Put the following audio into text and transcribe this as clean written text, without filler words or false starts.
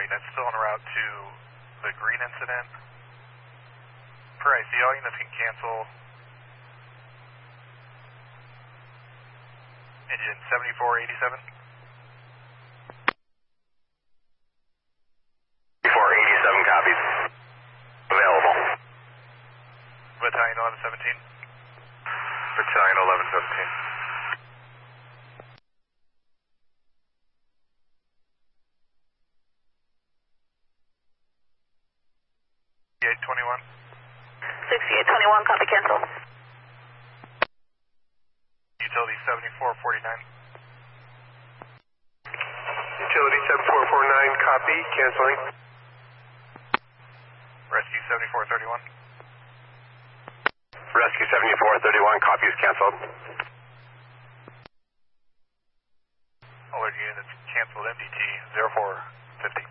units still en route to the green incident. Per IC, all units can cancel. Engine 7487. 7487 copies. Available. Battalion 1117. Battalion 1117. 6821. 6821, copy, cancel. Utility 7449. Utility 7449, copy, canceling. Rescue 7431. Rescue 7431, copies canceled. Alert units canceled MDT 0450.